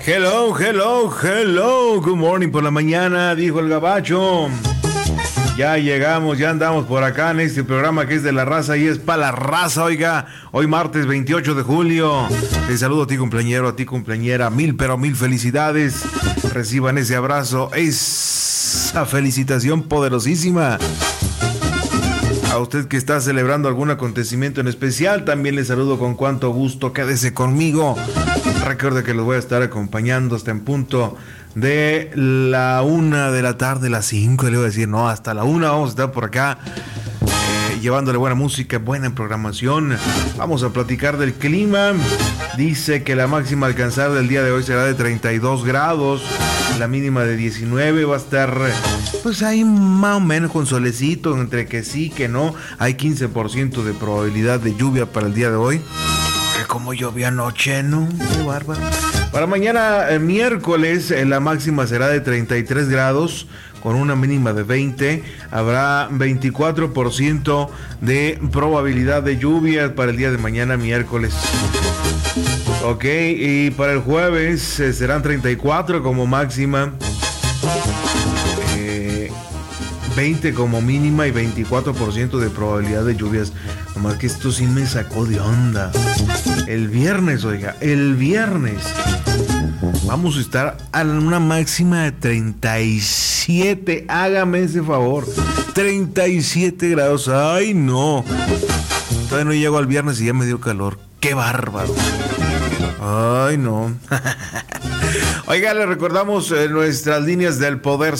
Hello, hello, hello. Good morning por la mañana, dijo el gabacho. Ya llegamos, ya andamos por acá en este programa que es de la raza y es para la raza, oiga. Hoy martes 28 de julio. Te saludo a ti cumpleañero, a ti cumpleañera. Mil felicidades. Reciban ese abrazo, esa felicitación poderosísima. A usted que está celebrando algún acontecimiento en especial, también le saludo con cuanto gusto. Quédese conmigo. Recuerde que los voy a estar acompañando hasta en punto de la 1 de la tarde, las 5, le voy a decir, no, hasta la 1 vamos a estar por acá llevándole buena música, buena programación. Vamos a platicar del clima. Dice que la máxima a alcanzar del día de hoy será de 32 grados, la mínima de 19, va a estar pues ahí más o menos con solecito, entre que sí, que no. Hay 15% de probabilidad de lluvia para el día de hoy. Como llovió anoche, ¿no? Qué bárbaro. Para mañana, miércoles, la máxima será de 33 grados, con una mínima de 20. Habrá 24% de probabilidad de lluvia para el día de mañana, miércoles. Ok, y para el jueves serán 34 como máxima, 20 como mínima y 24% de probabilidad de lluvias. Nomás que esto sí me sacó de onda. El viernes, oiga, el viernes vamos a estar a una máxima de 37. Hágame ese favor. 37 grados. Ay, no. Todavía no llego al viernes y ya me dio calor. ¡Qué bárbaro! Ay, no. Oiga, le recordamos nuestras líneas del poder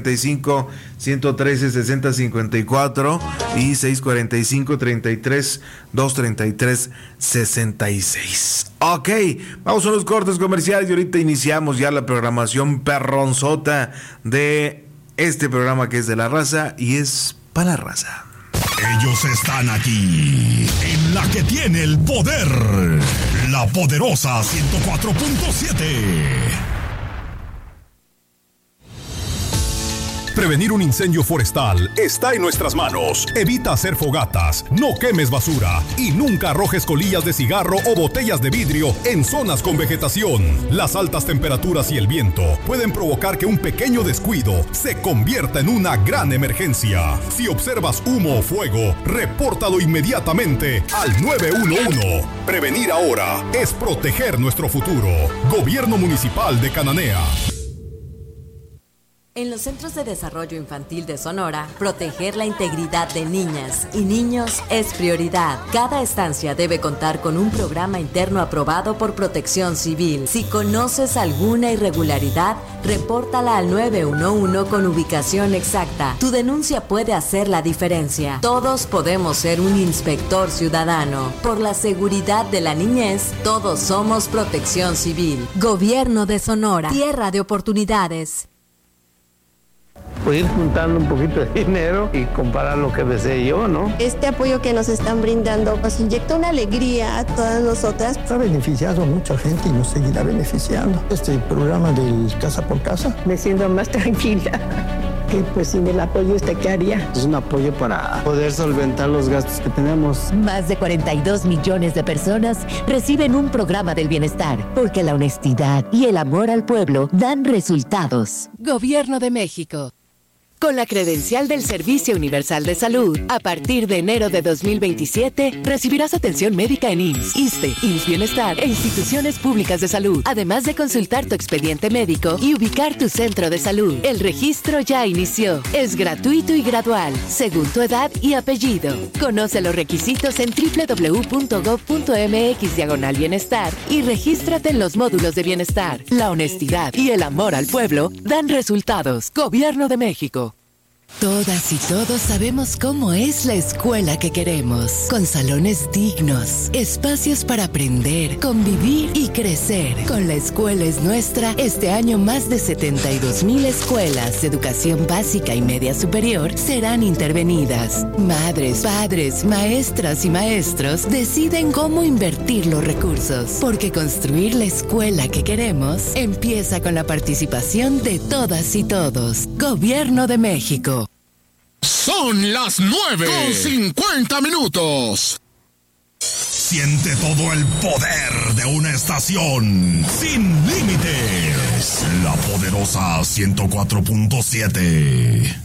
645-113-6054 y 645-33-233-66. Ok, vamos a unos cortes comerciales y ahorita iniciamos ya la programación perronzota de este programa que es de la raza y es para la raza. Ellos están aquí, en la que tiene el poder, la poderosa 104.7. Prevenir un incendio forestal está en nuestras manos. Evita hacer fogatas, no quemes basura y nunca arrojes colillas de cigarro o botellas de vidrio en zonas con vegetación. Las altas temperaturas y el viento pueden provocar que un pequeño descuido se convierta en una gran emergencia. Si observas humo o fuego, repórtalo inmediatamente al 911. Prevenir ahora es proteger nuestro futuro. Gobierno Municipal de Cananea. En los Centros de Desarrollo Infantil de Sonora, proteger la integridad de niñas y niños es prioridad. Cada estancia debe contar con un programa interno aprobado por Protección Civil. Si conoces alguna irregularidad, repórtala al 911 con ubicación exacta. Tu denuncia puede hacer la diferencia. Todos podemos ser un inspector ciudadano. Por la seguridad de la niñez, todos somos Protección Civil. Gobierno de Sonora. Tierra de oportunidades. Pues ir juntando un poquito de dinero y comparar lo que desee yo, ¿no? Este apoyo que nos están brindando nos inyecta una alegría a todas nosotras. Ha beneficiado a mucha gente y nos seguirá beneficiando. Este programa del Casa por Casa. Me siento más tranquila. Y pues sin el apoyo, ¿qué haría? Es un apoyo para poder solventar los gastos que tenemos. Más de 42 millones de personas reciben un programa del bienestar, porque la honestidad y el amor al pueblo dan resultados. Gobierno de México. Con la credencial del Servicio Universal de Salud, a partir de enero de 2027, recibirás atención médica en IMSS, ISSSTE, IMSS Bienestar e instituciones públicas de salud, además de consultar tu expediente médico y ubicar tu centro de salud. El registro ya inició. Es gratuito y gradual, según tu edad y apellido. Conoce los requisitos en www.gov.mx/bienestar y regístrate en los módulos de bienestar. La honestidad y el amor al pueblo dan resultados. Gobierno de México. Todas y todos sabemos cómo es la escuela que queremos, con salones dignos, espacios para aprender, convivir y crecer. Con La Escuela es Nuestra, este año más de 72,000 escuelas de educación básica y media superior serán intervenidas. Madres, padres, maestras y maestros deciden cómo invertir los recursos, porque construir la escuela que queremos empieza con la participación de todas y todos. Gobierno de México. Son las 9:50. Siente todo el poder de una estación sin límite. Poderosa 104.7.